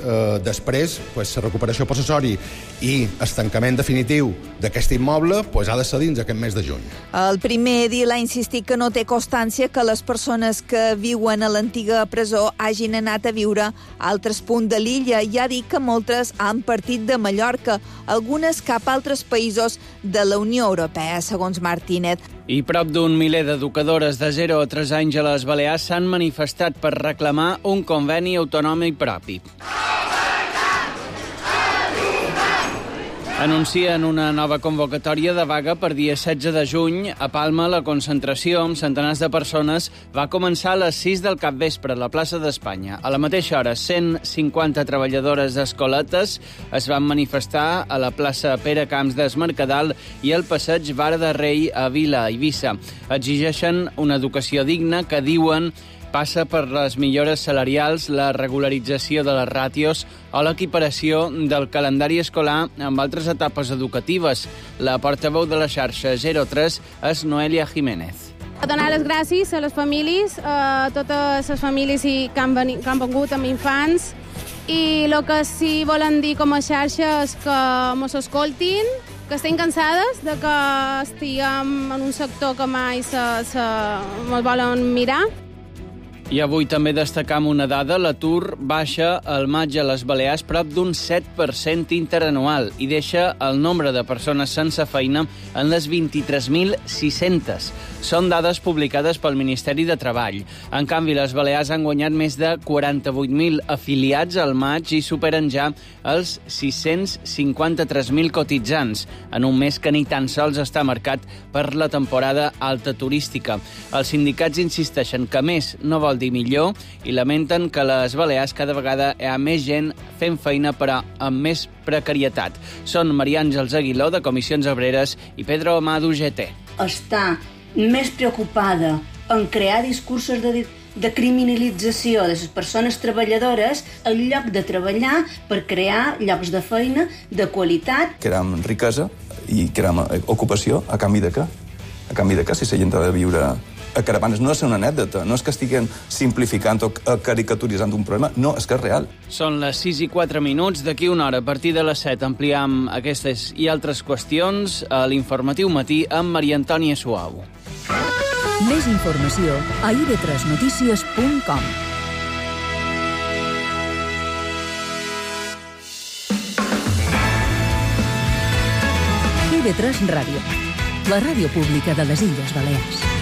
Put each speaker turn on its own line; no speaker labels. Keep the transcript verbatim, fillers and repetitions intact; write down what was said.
eh, després pues, la recuperació possessori i el tancament definitiu d'aquest immoble pues, ha de ser dins aquest mes de juny.
El primer edil ha insistit que no té constància que les persones que viuen a l'antiga presó hagin anat a viure a altres punts de l'illa i ha dit que moltes han partit de Mallorca, algunes cap a altres països de la Unió Europea, segons Martínez.
I prop d'un miler d'educadores de zero a tres anys a les Balears s'han manifestat per reclamar un conveni autonòmic propi. Anuncien una nova convocatòria de vaga per dia setze de juny. A Palma, la concentració amb centenars de persones va començar a les sis del capvespre a la plaça d'Espanya. A la mateixa hora, cent cinquanta treballadores d'escoletes es van manifestar a la plaça Pere Camps d'Es Mercadal i al passeig Vara de Rei a Vila Eivissa. Exigeixen una educació digna que diuen passa per les millores salarials, la regularització de les ràtios o l'equiparació del calendari escolar amb altres etapes educatives. La portaveu de la xarxa zero tres és Noelia Jiménez.
Donar les gràcies a les famílies, a totes les famílies que han, venit, que han vengut amb infants, i el que sí volen dir com a xarxa és que ens escoltin, que estem cansades de que estiguem en un sector que mai se, se, ens volen mirar.
I avui també destacam una dada, l'atur baixa al maig a les Balears prop d'un set per cent interanual i deixa el nombre de persones sense feina en les vint-i-tres mil sis-cents. Són dades publicades pel Ministeri de Treball. En canvi, les Balears han guanyat més de quaranta-vuit mil afiliats al maig i superen ja els sis-cents cinquanta-tres mil cotitzants, en un mes que ni tan sols està marcat per la temporada alta turística. Els sindicats insisteixen que més no vol dir millor i lamenten que a les Balears cada vegada hi ha més gent fent feina però amb més precarietat. Són Maria Àngels Aguiló, de Comissions Obreres, i Pedro Amado, G T.
Està més preocupada en crear discursos de, de criminalització de les persones treballadores en lloc de treballar per crear llocs de feina de qualitat.
Creem riquesa i creem ocupació a canvi de què? A canvi de què si la gent ha de viure a caravanes? No és una anècdota, no és que estiguem simplificant o caricaturitzant un problema, no, és que és real.
Són les sis i quatre minuts, d'aquí una hora, a partir de les set, ampliam aquestes i altres qüestions a l'Informatiu Matí amb Maria Antònia Suau.
Més informació a i ve tres notícies punt com. i ve tres Ràdio, la ràdio pública de les Illes Balears.